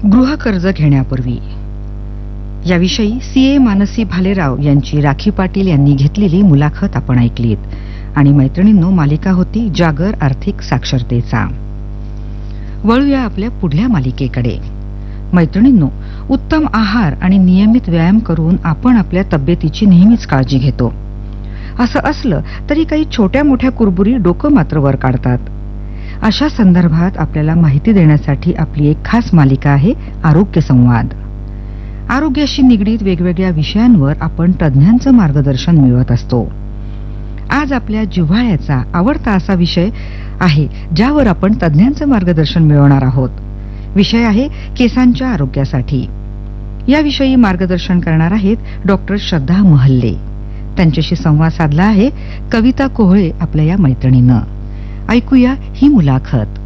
गृहकर्ज घेण्यापूर्वी याविषयी CA मानसी भालेराव यांची राखी पाटील यांनी घेतलेली मुलाखत आपण ऐकलीत आणि मैत्रिणींनो, मालिका होती जागर आर्थिक साक्षरतेचा. वळूया आपल्या पुढल्या मालिकेकडे. मैत्रिणींनो, उत्तम आहार आणि नियमित व्यायाम करून आपण आपल्या तब्येतीची नेहमीच काळजी घेतो. असं असलं तरी काही छोट्या मोठ्या कुरबुरी डोकं मात्र वर काढतात. अशा संदर्भात आपल्याला माहिती देण्यासाठी आपली एक खास मालिका आहे आरोग्य संवाद. आरोग्याशी निगडीत वेगवेगळ्या विषयांवर आपण तज्ञांचं मार्गदर्शन मिळवत असतो. आज आपल्या जिव्हाळ्याचा आवडता असा विषय आहे ज्यावर आपण तज्ञांचं मार्गदर्शन मिळवणार आहोत. विषय आहे केसांच्या आरोग्यासाठी. याविषयी मार्गदर्शन करणार आहेत डॉक्टर श्रद्धा महल्ले. त्यांच्याशी संवाद साधला आहे कविता कोहळे आपल्या या मैत्रिणीनं. ऐकूया ही मुलाखत.